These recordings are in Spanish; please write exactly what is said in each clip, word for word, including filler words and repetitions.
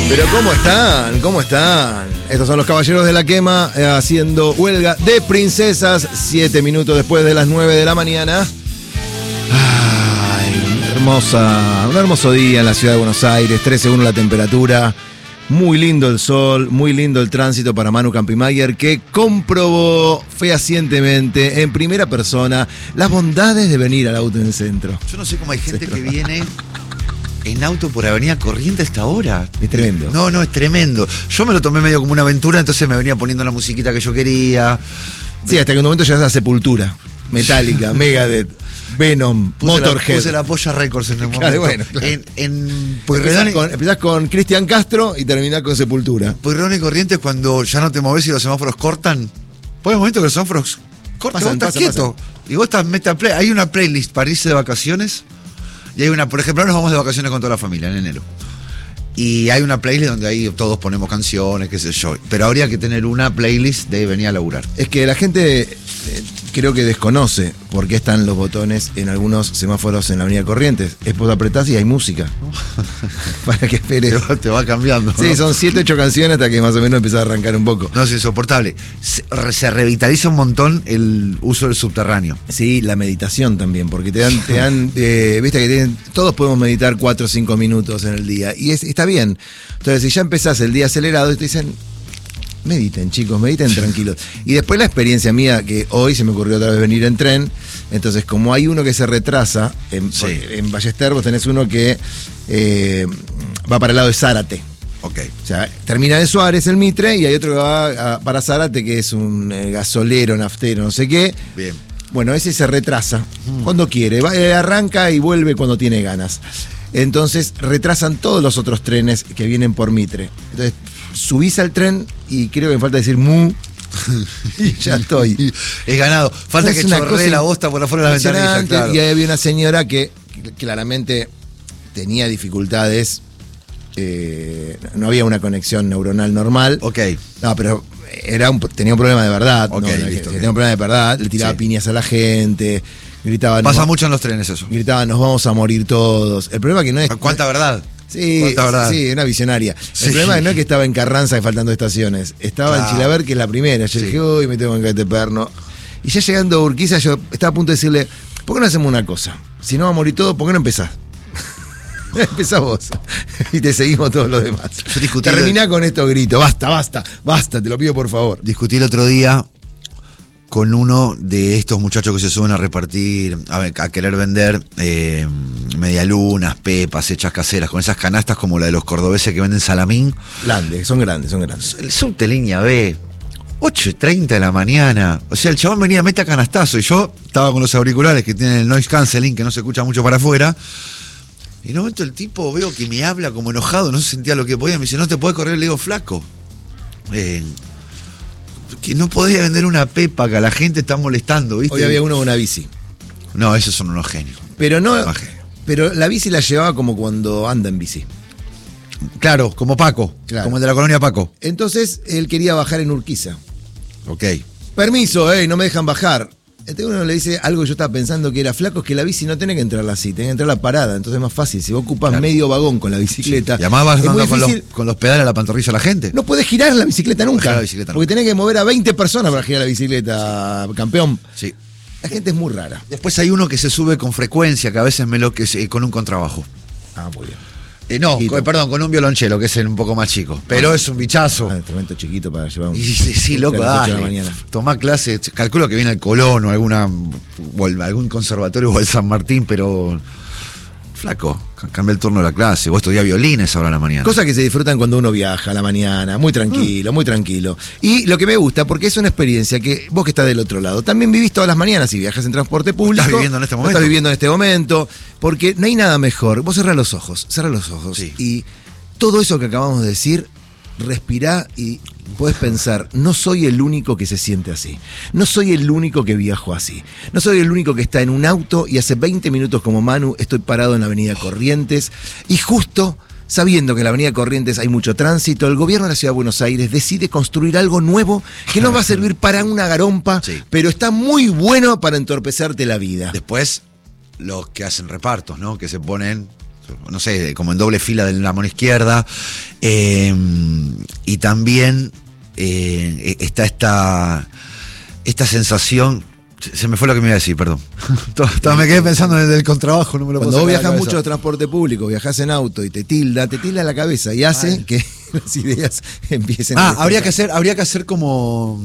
Pero ¿cómo están? ¿Cómo están? Estos son los Caballeros de la Quema eh, haciendo huelga de princesas. Siete minutos después de las nueve de la mañana. Ay, una hermosa, un hermoso día en la ciudad de Buenos Aires. trece uno la temperatura. Muy lindo el sol, muy lindo el tránsito para Manu Campimayer, que comprobó fehacientemente en primera persona las bondades de venir al auto en el centro. Yo no sé cómo hay gente que viene en auto por Avenida Corrientes a esta hora. Es tremendo. No, no, es tremendo. Yo me lo tomé medio como una aventura, entonces me venía poniendo la musiquita que yo quería. Sí, hasta que en un momento llegas a Sepultura, Metallica, Megadeth, Venom, puse Motorhead. La, puse la Polla Records en el momento. Claro, bueno, claro. En, en Pueyrredón con, empezás con Cristian Castro y terminás con Sepultura. Pueyrredón y Corrientes, cuando ya no te moves y los semáforos cortan. Pues hay un momento que los semáforos cortan, Pasan, vos estás pasan, quieto. pasan. Y vos estás meta play. Hay una playlist para irse de vacaciones. Y hay una, por ejemplo, ahora nos vamos de vacaciones con toda la familia en enero. Y hay una playlist donde ahí todos ponemos canciones, qué sé yo. Pero habría que tener una playlist de venir a laburar. Es que la gente eh, creo que desconoce por qué están los botones en algunos semáforos en la Avenida Corrientes. Es vos apretás y hay música. Para que esperes. Te va, te va cambiando. Sí, ¿no? son siete, ocho canciones hasta que más o menos empieza a arrancar un poco. No, es insoportable. Se, se revitaliza un montón el uso del subterráneo. Sí, la meditación también, porque te dan, te dan eh, viste que tienen, todos podemos meditar cuatro o cinco minutos en el día. Y es, está bien. Entonces, si ya empezás el día acelerado, te dicen, mediten, chicos, mediten tranquilos. Y después la experiencia mía, que hoy se me ocurrió otra vez venir en tren. Entonces, como hay uno que se retrasa, en, Sí. en Ballester vos tenés uno que eh, va para el lado de Zárate. Ok. O sea, termina de Suárez el Mitre y hay otro que va a, para Zárate, que es un eh, gasolero, naftero, no sé qué. Bien. Bueno, ese se retrasa cuando quiere, va, eh, arranca y vuelve cuando tiene ganas. Entonces retrasan todos los otros trenes que vienen por Mitre. Entonces subís al tren y creo que me falta decir mu y ya estoy. Es ganado. Falta Es que una chorree cosa la bosta por afuera de la ventanilla, impresionante. claro. Y ahí había una señora que claramente tenía dificultades. Eh, no había una conexión neuronal normal. Ok. No, pero era un, tenía un problema de verdad. Ok, ¿no? listo, Tenía ok. un problema de verdad. Le tiraba Sí. piñas a la gente. Gritaba, Pasa nos, mucho en los trenes eso. gritaba, nos vamos a morir todos. El problema es que no es. ¿Cuánta verdad? Sí, ¿Cuánta verdad? sí, una visionaria. Sí. El problema no es que estaba en Carranza faltando estaciones. Estaba Claro. en Chilaver, que es la primera. Yo Sí. dije, uy, me tengo que caer perno. Y ya llegando a Urquiza, yo estaba a punto de decirle, ¿por qué no hacemos una cosa? Si no va a morir todo, ¿por qué no empezás? Empezá vos. Y te seguimos todos los demás. Yo discutí Terminá con estos gritos. Basta, basta, basta, te lo pido por favor. Discutí el otro día con uno de estos muchachos que se suben a repartir, a, ver, a querer vender eh, medialunas, pepas, hechas caseras, con esas canastas como la de los cordobeses que venden salamín. Grandes, son grandes, son grandes. El subte línea B, ocho y treinta de la mañana. O sea, el chabón venía meta canastazo y yo estaba con los auriculares que tienen el noise canceling, que no se escucha mucho para afuera. Y en un momento el tipo veo que me habla como enojado, no se sentía lo que podía. Me dice, no te podés correr, le digo, flaco. Eh, que no podés vender una pepa, que a la gente está molestando, ¿viste? Hoy había uno con una bici. No, esos son unos genios. Pero no. Más genio. Pero la bici la llevaba como cuando anda en bici. Claro, como Paco, Claro. como el de la colonia Paco. Entonces él quería bajar en Urquiza. Ok. Permiso, eh, no me dejan bajar. Entonces uno le dice algo que yo estaba pensando que era flaco, es que la bici no tiene que entrar así, tiene que entrar la parada, entonces es más fácil. Si vos ocupás Claro. medio vagón con la bicicleta, Y además vas es muy andando con los, difícil. con los pedales a la pantorrilla a la gente. No podés girar la bicicleta nunca. girar la bicicleta porque nunca. tenés que mover a veinte personas para girar la bicicleta, campeón. Sí. La gente es muy rara. Después hay uno que se sube con frecuencia, que a veces me lo que es, eh, con un contrabajo. Ah, muy bien. Eh, no, Chiquito. con- perdón, con un violonchelo, que es el un poco más chico. Pero Ah. es un bichazo. Ah, instrumento chiquito para llevar un. Y sí, sí, loco, a las ocho de la dale. mañana. Tomá clase, calculo que viene al Colón o alguna o al- algún conservatorio o al San Martín, pero flaco, ca- cambia el turno de la clase. Vos estudiás violines ahora a la mañana. Cosas que se disfrutan cuando uno viaja a la mañana, muy tranquilo, muy tranquilo. Y lo que me gusta, porque es una experiencia que vos que estás del otro lado, también vivís todas las mañanas y viajas en transporte público. estás viviendo en este lo momento. Estás viviendo en este momento, porque no hay nada mejor. Vos cerrás los ojos, cerrás los ojos. Sí. Y todo eso que acabamos de decir, respirá y podés pensar, no soy el único que se siente así. No soy el único que viajo así. No soy el único que está en un auto y hace veinte minutos como Manu estoy parado en la avenida Corrientes y justo sabiendo que en la avenida Corrientes hay mucho tránsito, el gobierno de la Ciudad de Buenos Aires decide construir algo nuevo que no va a servir para una garompa, Sí. pero está muy bueno para entorpecerte la vida. Después, los que hacen repartos, ¿no? Que se ponen no sé, como en doble fila de la mano izquierda. Eh, y también eh, está esta, esta sensación. Se me fue lo que me iba a decir, perdón. Me quedé pensando en el contrabajo, no me lo puedo Cuando vos sacar de la viajás cabeza. mucho de transporte público, viajás en auto y te tilda, te tilda la cabeza y hace Ay. que las ideas empiecen Ah, a habría que hacer, habría que hacer como,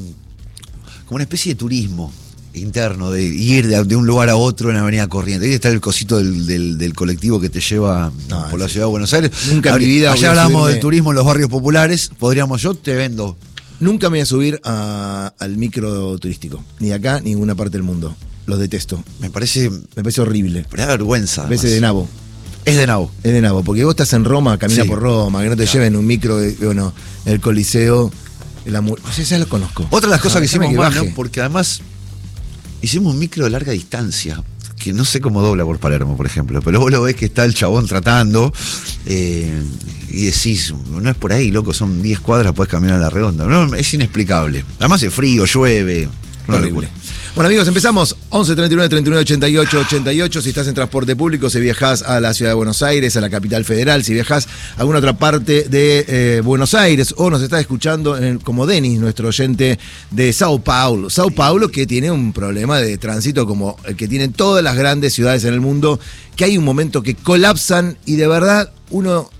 como una especie de turismo interno, de ir de, de un lugar a otro en la avenida Corrientes. Ahí está el cosito del, del, del colectivo que te lleva No, por la sí. ciudad de Buenos Aires. Nunca en Habría- mi vida voy Allá a hablamos subirme- del turismo en los barrios populares. Podríamos, yo te vendo. Nunca me voy a subir a- al micro turístico, ni acá ni en ninguna parte del mundo. Los detesto. Me parece, Me parece horrible. me da vergüenza. Me parece además. de nabo. Es de nabo. Es de nabo, porque vos estás en Roma, camina Sí. por Roma, que no te Claro. lleven un micro, de, bueno, el Coliseo, la mu- o sea, ya lo conozco. Otra de las cosas Ah, que déjame hicimos mal, ¿no? baje. Porque además hicimos un micro de larga distancia, que no sé cómo dobla por Palermo, por ejemplo, pero vos lo ves que está el chabón tratando eh, y decís, no es por ahí, loco, son diez cuadras, podés caminar a la redonda. No, es inexplicable. Además es frío, llueve. Una Horrible. locura. Bueno, amigos, empezamos. once treinta y nueve treinta y nueve ochenta y ocho ochenta y ocho. Si estás en transporte público, si viajás a la ciudad de Buenos Aires, a la capital federal, si viajás a alguna otra parte de eh, Buenos Aires, o nos estás escuchando en- como Denis, nuestro oyente de Sao Paulo. Sao Paulo, que tiene un problema de tránsito como el que tienen todas las grandes ciudades en el mundo, que hay un momento que colapsan y de verdad uno.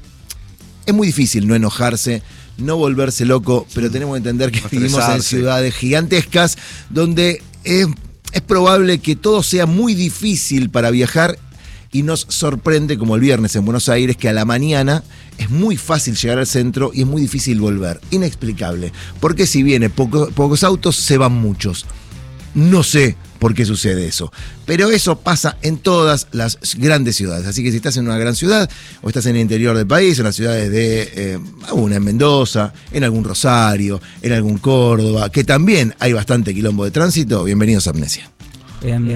Es muy difícil no enojarse, no volverse loco, pero tenemos que entender que No vivimos en estresarse. ciudades gigantescas donde es, es probable que todo sea muy difícil para viajar y nos sorprende, como el viernes en Buenos Aires, que a la mañana es muy fácil llegar al centro y es muy difícil volver. Inexplicable. Porque si viene poco- pocos autos, se van muchos. No sé por qué sucede eso. Pero eso pasa en todas las grandes ciudades. Así que si estás en una gran ciudad o estás en el interior del país, en las ciudades de eh, una en Mendoza, en algún Rosario, en algún Córdoba, que también hay bastante quilombo de tránsito, bienvenidos a Amnesia. Bien, bien.